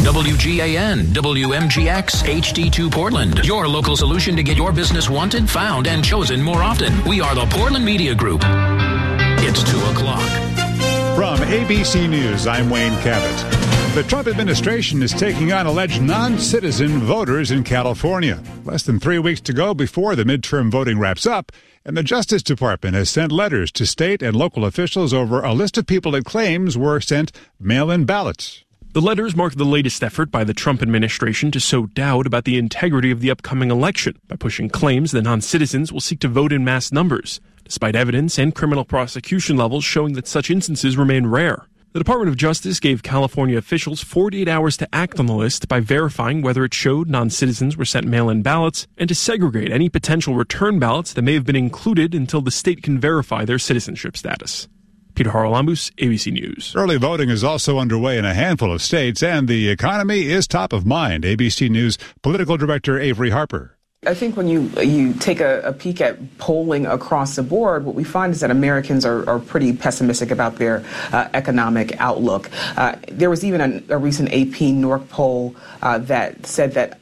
WGAN, WMGX, HD2 Portland. Your local solution to get your business wanted, found, and chosen more often. We are the Portland Media Group. It's 2 o'clock. From ABC News, I'm Wayne Cabot. The Trump administration is taking on alleged non-citizen voters in California. Less than 3 weeks to go before the midterm voting wraps up, and the Justice Department has sent letters to state and local officials over a list of people it claims were sent mail-in ballots. The letters mark the latest effort by the Trump administration to sow doubt about the integrity of the upcoming election by pushing claims that non-citizens will seek to vote in mass numbers, despite evidence and criminal prosecution levels showing that such instances remain rare. The Department of Justice gave California officials 48 hours to act on the list by verifying whether it showed non-citizens were sent mail-in ballots and to segregate any potential return ballots that may have been included until the state can verify their citizenship status. Peter Haralambous, ABC News. Early voting is also underway in a handful of states, and the economy is top of mind. ABC News political director Avery Harper. I think when you take a peek at polling across the board, what we find is that Americans are pretty pessimistic about their economic outlook. There was even a recent AP NORC poll that said that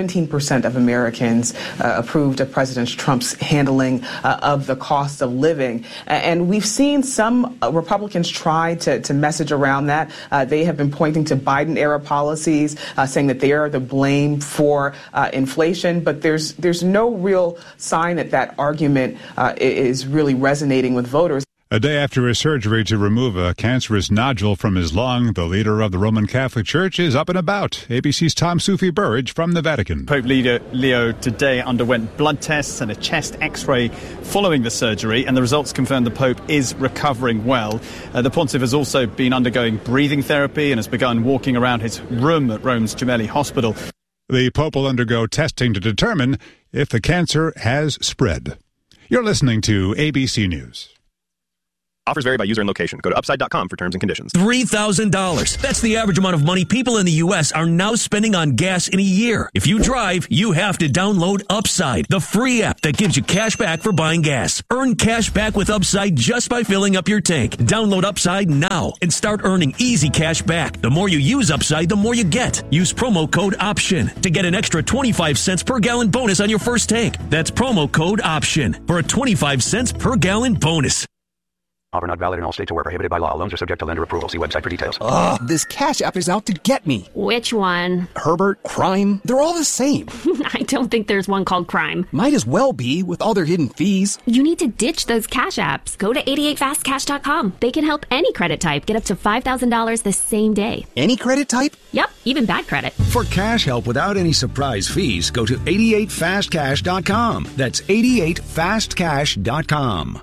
17% of Americans approved of President Trump's handling of the cost of living. And we've seen some Republicans try to message around that. They have been pointing to Biden-era policies, saying that they are the blame for inflation, but there's no real sign that argument is really resonating with voters. A day after his surgery to remove a cancerous nodule from his lung, the leader of the Roman Catholic Church is up and about. ABC's Tom Sufi Burridge from the Vatican. Pope Leo today underwent blood tests and a chest x-ray following the surgery, and the results confirm the Pope is recovering well. The Pontiff has also been undergoing breathing therapy and has begun walking around his room at Rome's Gemelli Hospital. The Pope will undergo testing to determine if the cancer has spread. You're listening to ABC News. Offers vary by user and location. Go to upside.com for terms and conditions. $3,000. That's the average amount of money people in the U.S. are now spending on gas in a year. If you drive, you have to download Upside, the free app that gives you cash back for buying gas. Earn cash back with Upside just by filling up your tank. Download Upside now and start earning easy cash back. The more you use Upside, the more you get. Use promo code OPTION to get an extra 25 cents per gallon bonus on your first tank. That's promo code OPTION for a 25 cents per gallon bonus. Offer not valid in all states or where prohibited by law. Loans are subject to lender approval. See website for details. Ugh, this Cash App is out to get me. Which one? Herbert, Crime, they're all the same. I don't think there's one called Crime. Might as well be with all their hidden fees. You need to ditch those Cash Apps. Go to 88fastcash.com. They can help any credit type get up to $5,000 the same day. Any credit type? Yep, even bad credit. For cash help without any surprise fees, go to 88fastcash.com. That's 88fastcash.com.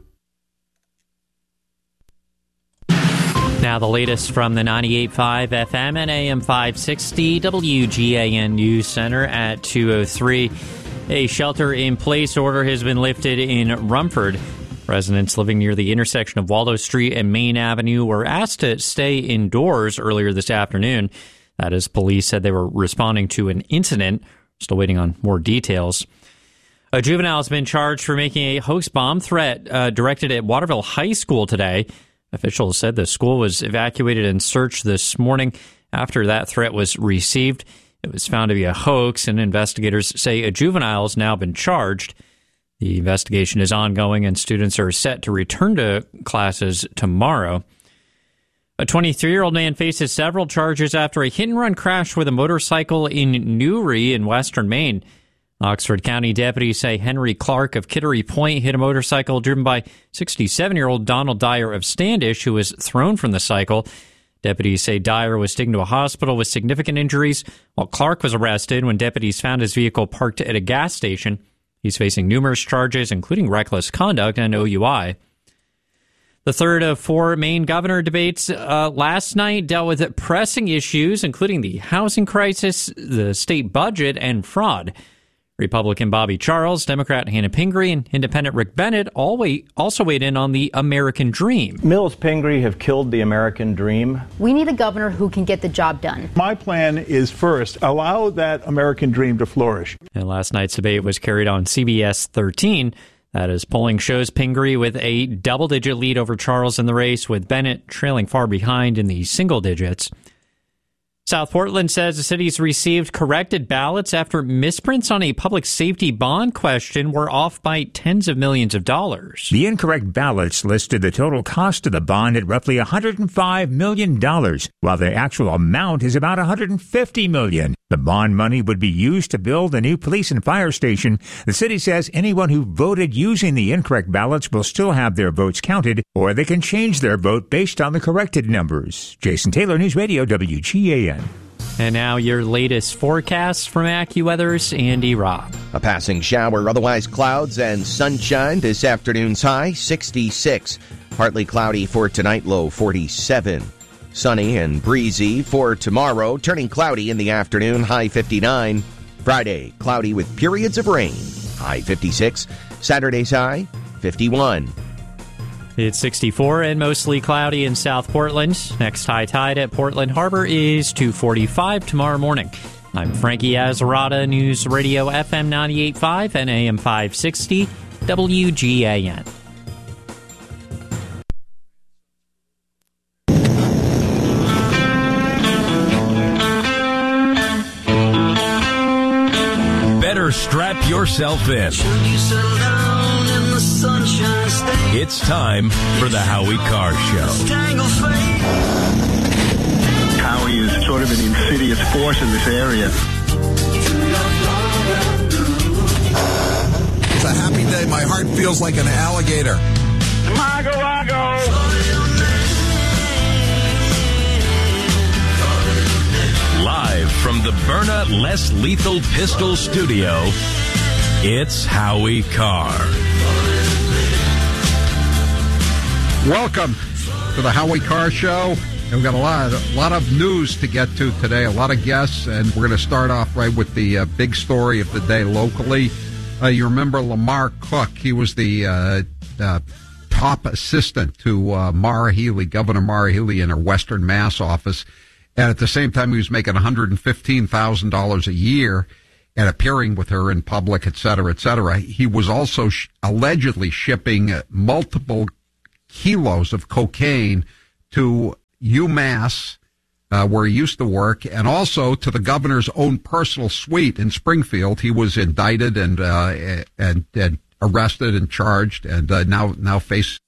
Now the latest from the 98.5 FM and AM 560 WGAN News Center at 2:03. A shelter-in-place order has been lifted in Rumford. Residents living near the intersection of Waldo Street and Main Avenue were asked to stay indoors earlier this afternoon. That is, police said they were responding to an incident. Still waiting on more details. A juvenile has been charged for making a hoax bomb threat directed at Waterville High School today. Officials said the school was evacuated and searched this morning after that threat was received. It was found to be a hoax, and investigators say a juvenile has now been charged. The investigation is ongoing, and students are set to return to classes tomorrow. A 23-year-old man faces several charges after a hit-and-run crash with a motorcycle in Newry in western Maine. Oxford County deputies say Henry Clark of Kittery Point hit a motorcycle driven by 67-year-old Donald Dyer of Standish, who was thrown from the cycle. Deputies say Dyer was taken to a hospital with significant injuries, while Clark was arrested when deputies found his vehicle parked at a gas station. He's facing numerous charges, including reckless conduct and OUI. The third of four Maine governor debates last night dealt with pressing issues, including the housing crisis, the state budget, and fraud. Republican Bobby Charles, Democrat Hannah Pingree, and Independent Rick Bennett also weighed in on the American dream. Mills Pingree have killed the American dream. We need a governor who can get the job done. My plan is first, allow that American dream to flourish. And last night's debate was carried on CBS 13. That is, polling shows Pingree with a double-digit lead over Charles in the race, with Bennett trailing far behind in the single digits. South Portland says the city's received corrected ballots after misprints on a public safety bond question were off by tens of millions of dollars. The incorrect ballots listed the total cost of the bond at roughly $105 million, while the actual amount is about $150 million. The bond money would be used to build a new police and fire station. The city says anyone who voted using the incorrect ballots will still have their votes counted, or they can change their vote based on the corrected numbers. Jason Taylor, News Radio, WGAN. And now your latest forecast from AccuWeather's Andy Robb. A passing shower, otherwise clouds and sunshine. This afternoon's high, 66. Partly cloudy for tonight, low 47. Sunny and breezy for tomorrow, turning cloudy in the afternoon, high 59. Friday, cloudy with periods of rain, high 56. Saturday's high, 51. It's 64 and mostly cloudy in South Portland. Next high tide at Portland Harbor is 2:45 tomorrow morning. I'm Frankie Azarada, News Radio FM 98.5 and AM 560, WGAN. Better strap yourself in. It's time for the Howie Carr Show. Howie is sort of an insidious force in this area. It's a happy day. My heart feels like an alligator. Mago. Live from the Byrna Less Lethal Pistol Studio, it's Howie Carr. Welcome to the Howie Carr Show. And we've got a lot of news to get to today, a lot of guests, and we're going to start off right with the big story of the day locally. You remember Lamar Cook? He was the top assistant to Maura Healey, Governor Maura Healey, in her Western Mass office. And at the same time, he was making $115,000 a year and appearing with her in public, et cetera, et cetera. He was also allegedly shipping multiple kilos of cocaine to UMass, where he used to work, and also to the governor's own personal suite in Springfield. He was indicted and arrested and charged, and now faces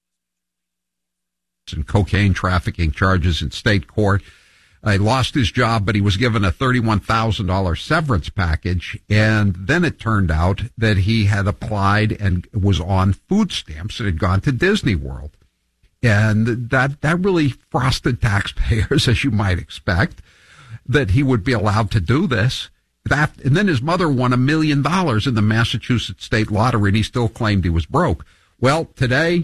cocaine trafficking charges in state court. He lost his job, but he was given a $31,000 severance package. And then it turned out that he had applied and was on food stamps and had gone to Disney World. And that really frosted taxpayers, as you might expect, that he would be allowed to do this. And then his mother won $1 million in the Massachusetts state lottery, and he still claimed he was broke. Well, today,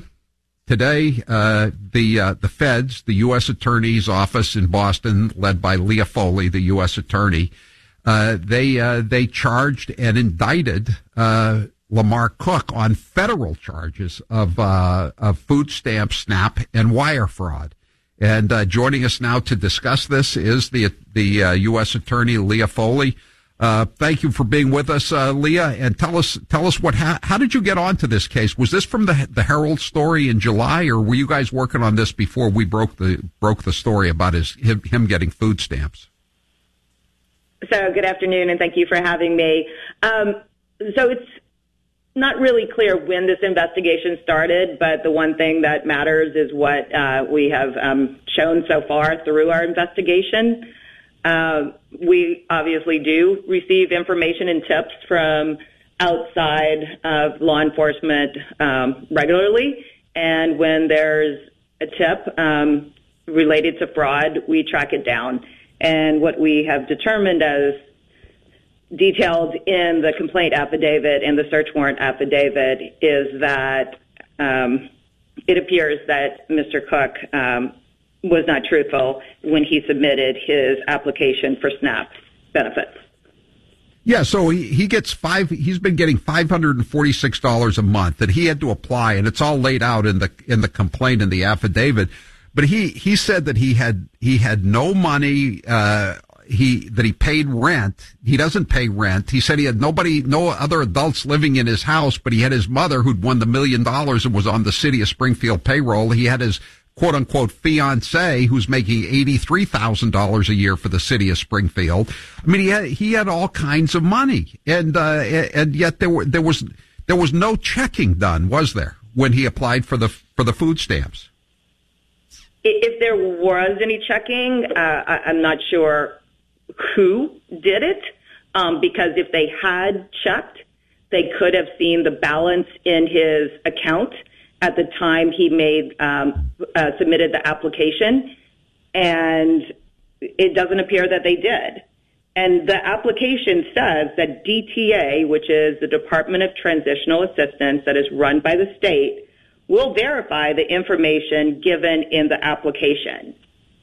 the feds, the U.S. Attorney's Office in Boston, led by Leah Foley, the U.S. Attorney, they charged and indicted Lamar Cook on federal charges of food stamp, SNAP, and wire fraud. And joining us now to discuss this is the U.S. Attorney Leah Foley. Thank you for being with us, Leah, and tell us how did you get onto this case? Was this from the Herald story in July, or were you guys working on this before we broke the story about him getting food stamps? So good afternoon, and thank you for having me. So it's not really clear when this investigation started, but the one thing that matters is what we have shown so far through our investigation. We obviously do receive information and tips from outside of law enforcement regularly, and when there's a tip related to fraud, we track it down. And what we have determined, as detailed in the complaint affidavit and the search warrant affidavit, is that it appears that Mr. Cook was not truthful when he submitted his application for SNAP benefits. Yeah, so he gets he's been getting $546 a month that he had to apply, and it's all laid out in the complaint and the affidavit. But he said that he had no money, that he paid rent. He doesn't pay rent. He said he had no other adults living in his house, but he had his mother who'd won the $1 million and was on the city of Springfield payroll. He had his quote-unquote fiancé who's making $83,000 a year for the city of Springfield. I mean, he had all kinds of money, and yet there was no checking done, was there, when he applied for the food stamps? If there was any checking, I'm not sure who did it, because if they had checked, they could have seen the balance in his account at the time he submitted the application, and it doesn't appear that they did. And the application says that DTA, which is the Department of Transitional Assistance that is run by the state, will verify the information given in the application.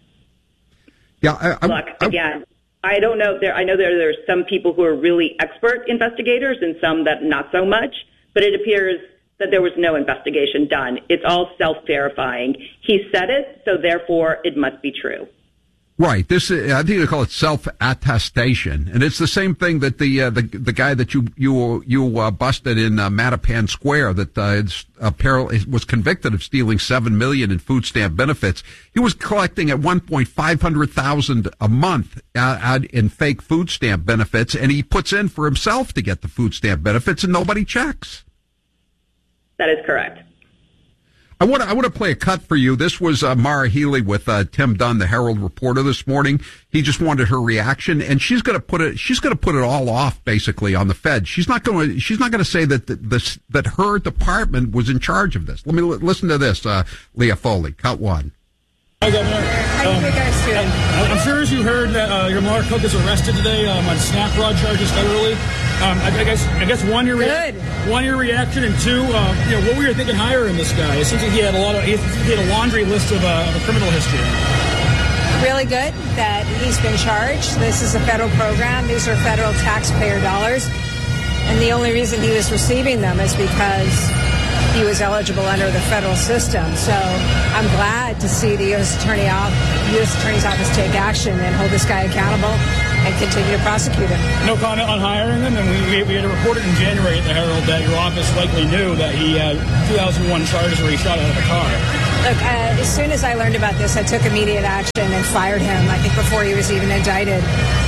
Yeah, again, I don't know. I know there's some people who are really expert investigators and some that not so much, but it appears that there was no investigation done. It's all self-verifying. He said it, so therefore it must be true. Right. I think they call it self-attestation, and it's the same thing that the guy that you busted in Mattapan Square that apparently was convicted of stealing $7 million in food stamp benefits. He was collecting at one point $500,000 a month in fake food stamp benefits, and he puts in for himself to get the food stamp benefits, and nobody checks. That is correct. I want to play a cut for you. This was Mara Healy with Tim Dunn, the Herald reporter, this morning. He just wanted her reaction, and she's going to put it all off basically on the Fed. She's not going to say that her department was in charge of this. Let me listen to this. Leah Foley, cut one. Hi, Governor. How are you guys doing? I'm sure as you heard that your Mark Cook is arrested today on snap fraud charges federally. I guess one, your reaction, and two, what were you thinking hiring this guy? It seems like he had a laundry list of a criminal history. Really good that he's been charged. This is a federal program. These are federal taxpayer dollars. And the only reason he was receiving them is because he was eligible under the federal system. So I'm glad to see the U.S. Attorney's Office take action and hold this guy accountable and continue to prosecute him. No comment on hiring him? And we had reported in January at the Herald that your office likely knew that he had 2001 charges where he shot out of a car. Look, as soon as I learned about this, I took immediate action and fired him, I think before he was even indicted.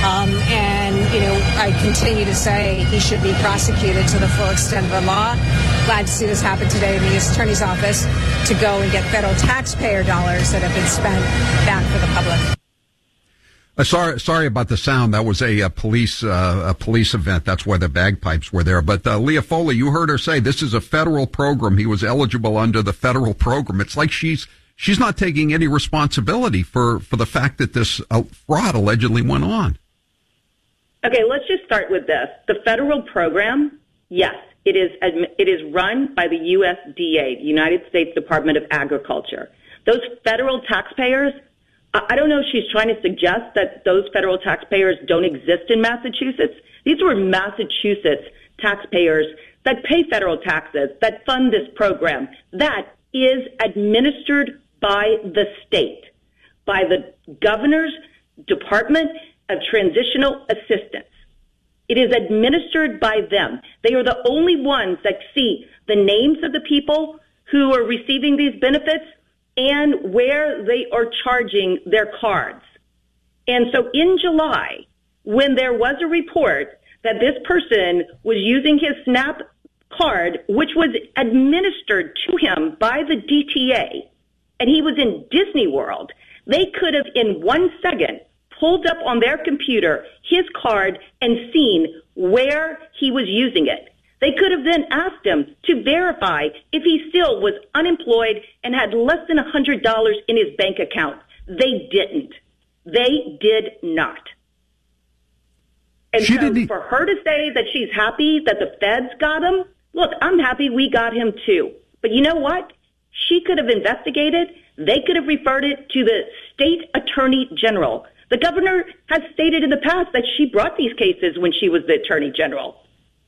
I continue to say he should be prosecuted to the full extent of the law. Glad to see this happen today in the U.S. Attorney's Office to go and get federal taxpayer dollars that have been spent back for the public. Sorry about the sound. That was a police event. That's why the bagpipes were there. But Leah Foley, you heard her say this is a federal program. He was eligible under the federal program. It's like she's not taking any responsibility for the fact that this fraud allegedly went on. Okay, let's just start with this. The federal program, yes, it is run by the USDA, the United States Department of Agriculture. Those federal taxpayers, I don't know if she's trying to suggest that those federal taxpayers don't exist in Massachusetts. These were Massachusetts taxpayers that pay federal taxes, that fund this program. That is administered by the state, by the governor's Department of Transitional Assistance. It is administered by them. They are the only ones that see the names of the people who are receiving these benefits and where they are charging their cards. And so in July, when there was a report that this person was using his SNAP card, which was administered to him by the DTA, and he was in Disney World, they could have in 1 second pulled up on their computer his card and seen where he was using it. They could have then asked him to verify if he still was unemployed and had less than $100 in his bank account. They didn't. They did not. And so for her to say that she's happy that the feds got him, look, I'm happy we got him too. But you know what? She could have investigated. They could have referred it to the state attorney general. The governor has stated in the past that she brought these cases when she was the attorney general.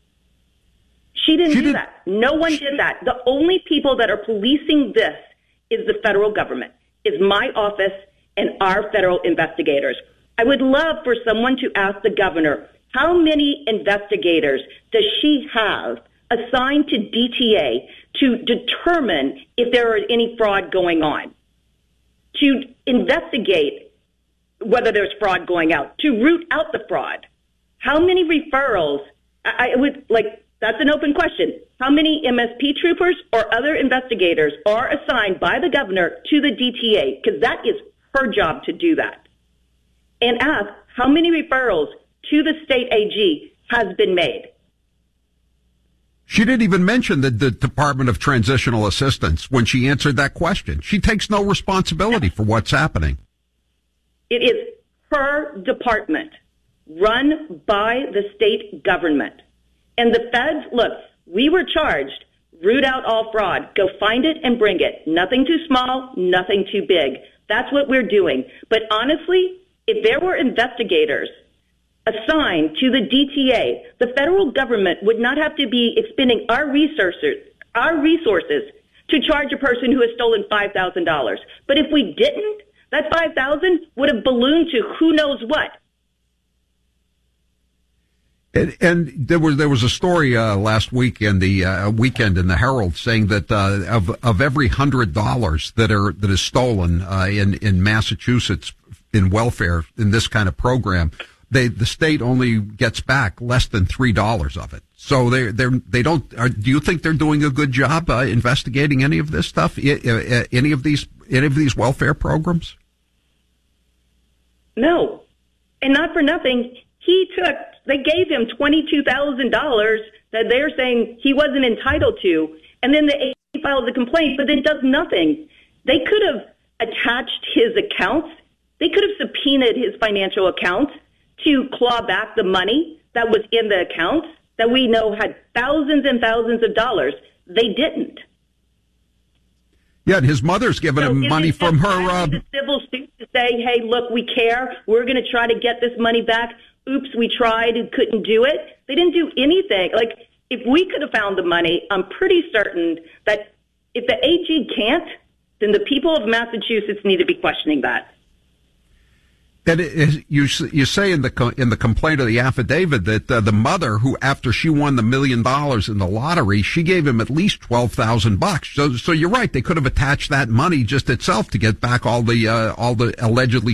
She didn't do that. No one did that. The only people that are policing this is the federal government, is my office and our federal investigators. I would love for someone to ask the governor, how many investigators does she have assigned to DTA to determine if there are any fraud going on? to investigate whether there's fraud going out, to root out the fraud. How many referrals? I would like, that's an open question. How many MSP troopers or other investigators are assigned by the governor to the DTA? Because that is her job to do that. And ask how many referrals to the state AG has been made. She didn't even mention the Department of Transitional Assistance when she answered that question. She takes no responsibility for what's happening. It is her department, run by the state government. And the feds, look, we were charged, root out all fraud, go find it and bring it. Nothing too small, nothing too big. That's what we're doing. But honestly, if there were investigators assigned to the DTA, the federal government would not have to be expending our resources to charge a person who has stolen $5,000. But if we didn't, that $5,000 would have ballooned to who knows what. And there was a story last week in the weekend in the Herald saying that of every $100 that is stolen in Massachusetts in welfare in this kind of program, the state only gets back less than $3 of it. So they don't. Do you think they're doing a good job investigating any of this stuff? Any of these welfare programs? No, and not for nothing. They gave him $22,000 that they're saying he wasn't entitled to, and then the AG files a complaint, but then does nothing. They could have attached his accounts. They could have subpoenaed his financial accounts to claw back the money that was in the accounts that we know had thousands and thousands of dollars. They didn't. Yeah, and his mother's given him money from her. The civil suit to say, hey, look, we care. We're going to try to get this money back. Oops, we tried and couldn't do it. They didn't do anything. Like, if we could have found the money, I'm pretty certain that if the AG can't, then the people of Massachusetts need to be questioning that. And you say in the complaint of the affidavit that the mother, who after she won the $1 million in the lottery, she gave him at least $12,000. So you're right; they could have attached that money just itself to get back all the allegedly